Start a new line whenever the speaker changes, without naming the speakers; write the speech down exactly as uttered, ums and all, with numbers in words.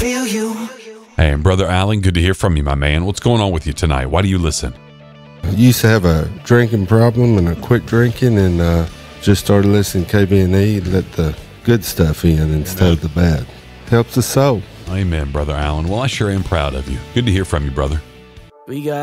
feel you.
Hey, and Brother Allen, good to hear from you, my man. What's going on with you tonight? Why do you listen?
I used to have a drinking problem and a quit drinking, and uh, just started listening to K B N E, let the good stuff in instead of the bad. Helps the soul.
Amen, Brother Allen. Well, I sure am proud of you. Good to hear from you, brother.
We got